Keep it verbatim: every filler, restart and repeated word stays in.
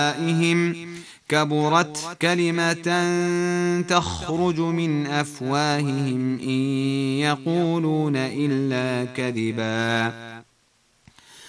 كبرت كلمة تخرج من أفواههم إن يقولون إلا كذبا